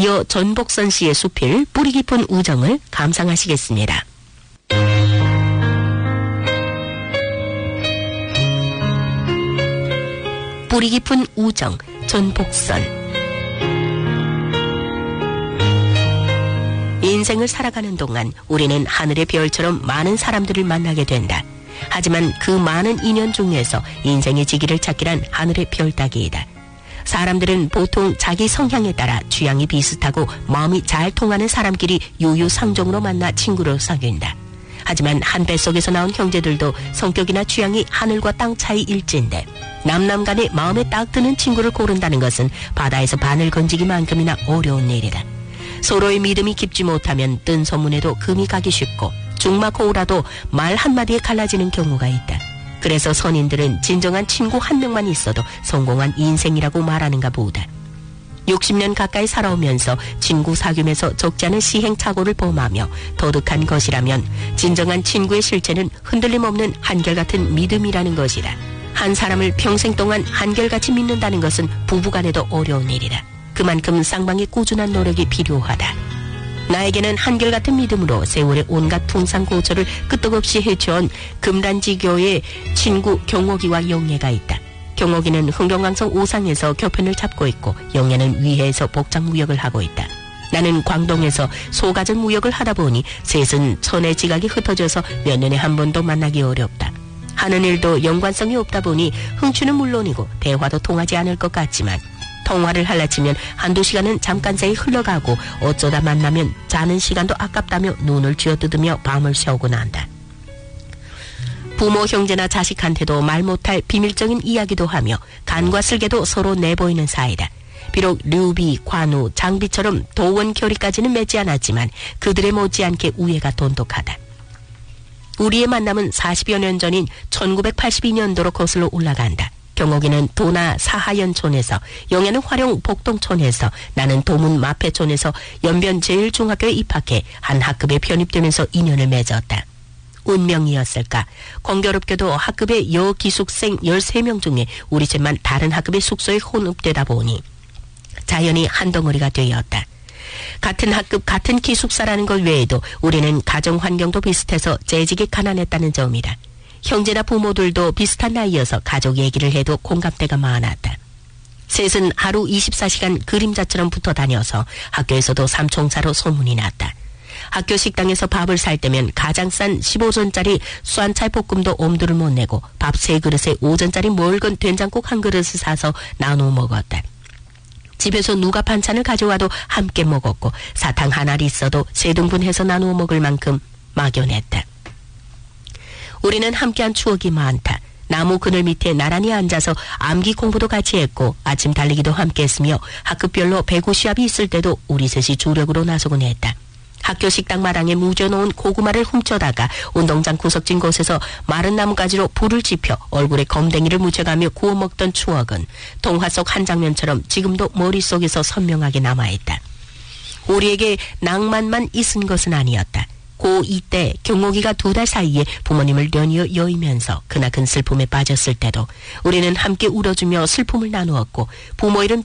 이어 전복선 씨의 수필 뿌리 깊은 우정을 감상하시겠습니다. 뿌리 깊은 우정, 전복선. 인생을 살아가는 동안 우리는 하늘의 별처럼 많은 사람들을 만나게 된다. 하지만 그 많은 인연 중에서 인생의 지기를 찾기란 하늘의 별 따기이다. 사람들은 보통 자기 성향에 따라 취향이 비슷하고 마음이 잘 통하는 사람끼리 유유상종으로 만나 친구로 사귄다. 하지만 한 뱃속에서 나온 형제들도 성격이나 취향이 하늘과 땅 차이 일진데 남남 간에 마음에 딱 드는 친구를 고른다는 것은 바다에서 바늘 건지기만큼이나 어려운 일이다. 서로의 믿음이 깊지 못하면 뜬 소문에도 금이 가기 쉽고 죽막 호우라도 말 한마디에 갈라지는 경우가 있다. 그래서 선인들은 진정한 친구 한 명만 있어도 성공한 인생이라고 말하는가 보다. 60년 가까이 살아오면서 친구 사귐에서 적지 않은 시행착오를 범하며 도둑한 것이라면 진정한 친구의 실체는 흔들림 없는 한결같은 믿음이라는 것이다. 한 사람을 평생 동안 한결같이 믿는다는 것은 부부간에도 어려운 일이다. 그만큼 쌍방의 꾸준한 노력이 필요하다. 나에게는 한결같은 믿음으로 세월의 온갖 풍상고초를 끄떡없이 헤쳐온 금란지교의 친구 경옥이와 영예가 있다. 경옥이는 흥룡강성 오상에서 교편을 잡고 있고 영예는 위해에서 복장무역을 하고 있다. 나는 광동에서 소가전 무역을 하다 보니 셋은 천의 지각이 흩어져서 몇 년에 한 번도 만나기 어렵다. 하는 일도 연관성이 없다 보니 흥취는 물론이고 대화도 통하지 않을 것 같지만 통화를 하려치면 한두 시간은 잠깐 사이 흘러가고 어쩌다 만나면 자는 시간도 아깝다며 눈을 쥐어뜯으며 밤을 새우곤 한다. 부모, 형제나 자식한테도 말 못할 비밀적인 이야기도 하며 간과 슬개도 서로 내보이는 사이다. 비록 류비, 관우, 장비처럼 도원 결의까지는 맺지 않았지만 그들의 못지않게 우애가 돈독하다. 우리의 만남은 40여 년 전인 1982년도로 거슬러 올라간다. 경옥이는 도나 사하연촌에서, 영애는 화룡 복동촌에서, 나는 도문 마패촌에서 연변 제1중학교에 입학해 한 학급에 편입되면서 인연을 맺었다. 운명이었을까? 공교롭게도 학급의 여기숙생 13명 중에 우리 셋만 다른 학급의 숙소에 혼업되다 보니 자연히 한 덩어리가 되었다. 같은 학급 같은 기숙사라는 것 외에도 우리는 가정 환경도 비슷해서 재직이 가난했다는 점이다. 형제나 부모들도 비슷한 나이여서 가족 얘기를 해도 공감대가 많았다. 셋은 하루 24시간 그림자처럼 붙어 다녀서 학교에서도 삼총사로 소문이 났다. 학교 식당에서 밥을 살 때면 가장 싼 15전짜리 酸찰볶음도 엄두를 못 내고 밥 3그릇에 5전짜리 멀건 된장국 한 그릇을 사서 나누어 먹었다. 집에서 누가 반찬을 가져와도 함께 먹었고 사탕 하나를 있어도 3등분해서 나누어 먹을 만큼 막연했다. 우리는 함께한 추억이 많다. 나무 그늘 밑에 나란히 앉아서 암기 공부도 같이 했고 아침 달리기도 함께 했으며 학급별로 배구 시합이 있을 때도 우리 셋이 주력으로 나서곤 했다. 학교 식당 마당에 묻어놓은 고구마를 훔쳐다가 운동장 구석진 곳에서 마른 나뭇가지로 불을 지펴 얼굴에 검댕이를 묻혀가며 구워 먹던 추억은 동화 속 한 장면처럼 지금도 머릿속에서 선명하게 남아있다. 우리에게 낭만만 있은 것은 아니었다. 고2 때 경옥이가 2달 사이에 부모님을 연이어 여의면서 크나큰 슬픔에 빠졌을 때도 우리는 함께 울어주며 슬픔을 나누었고 부모 잃은